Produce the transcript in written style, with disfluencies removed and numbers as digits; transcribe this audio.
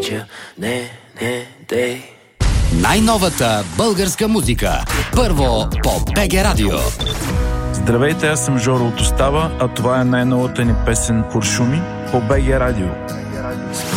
Най-новата българска музика. Първо по БГ Радио. Здравейте, аз съм Жоро от Остава, а това е най-новата ни песен "Куршуми" по БГ Радио.